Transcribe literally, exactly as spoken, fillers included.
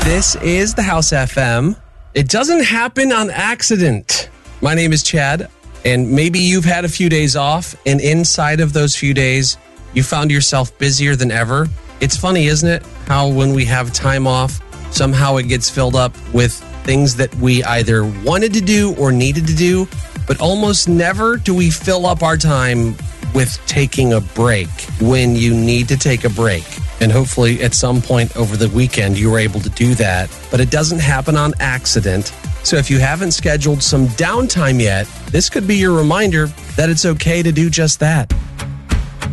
This is the House F M. It doesn't happen on accident. My name is Chad, and maybe you've had a few days off, and inside of those few days, you found yourself busier than ever. It's funny, isn't it? How when we have time off, somehow it gets filled up with things that we either wanted to do or needed to do, but almost never do we fill up our time with taking a break when you need to take a break. And hopefully at some point over the weekend, you were able to do that. But it doesn't happen on accident. So if you haven't scheduled some downtime yet, this could be your reminder that it's okay to do just that.